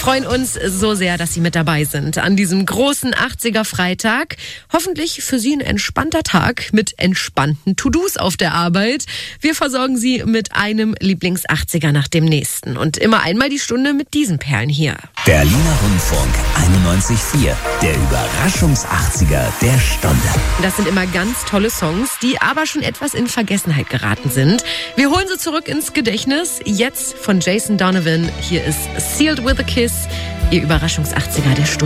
freuen uns so sehr, dass Sie mit dabei sind an diesem großen 80er-Freitag. Hoffentlich für Sie ein entspannter Tag mit entspannten To-Dos auf der Arbeit. Wir versorgen Sie mit einem Lieblings-80er nach dem nächsten. Und immer einmal die Stunde mit diesen Perlen hier. Berliner Rundfunk 91.4, der Überraschungs-80er der Stunde. Das sind immer ganz tolle Songs, die aber schon etwas in Vergessenheit geraten sind. Wir holen sie zurück ins Gedächtnis. Jetzt von Jason Donovan. Hier ist Sealed with a Kiss, Ihr Überraschungs-80er der Stunde.